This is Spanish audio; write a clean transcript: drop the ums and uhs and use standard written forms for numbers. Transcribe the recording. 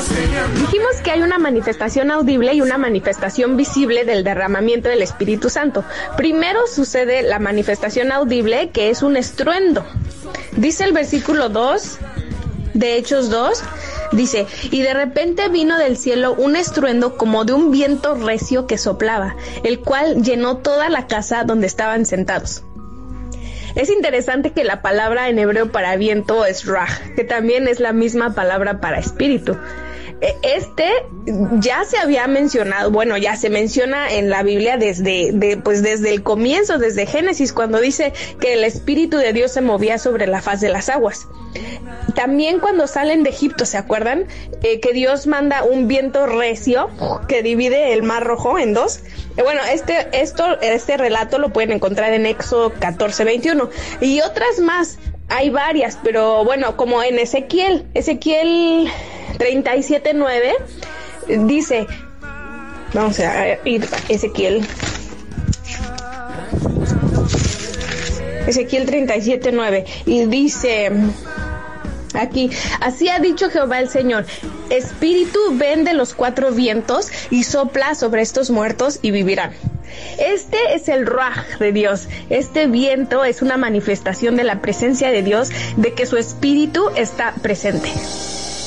Dijimos que hay una manifestación audible y una manifestación visible del derramamiento del Espíritu Santo. Primero sucede la manifestación audible, que es un estruendo. Dice el versículo 2 de Hechos 2, dice: y de repente vino del cielo un estruendo como de un viento recio que soplaba, el cual llenó toda la casa donde estaban sentados. Es interesante que la palabra en hebreo para viento es raj, que también es la misma palabra para espíritu. Ya se había mencionado, bueno, ya se menciona en la Biblia desde el comienzo, desde Génesis, cuando dice que el Espíritu de Dios se movía sobre la faz de las aguas. También cuando salen de Egipto, ¿se acuerdan? Que Dios manda un viento recio que divide el Mar Rojo en dos. Bueno, este relato lo pueden encontrar en Éxodo 14:21 y otras más. Hay varias, pero bueno, como en Ezequiel 37:9 dice, vamos a ir a Ezequiel 37:9 y dice aquí: así ha dicho Jehová el Señor, Espíritu ven de los cuatro vientos y sopla sobre estos muertos y vivirán. Este es el ruaj de Dios. Este viento es una manifestación de la presencia de Dios, de que su Espíritu está presente.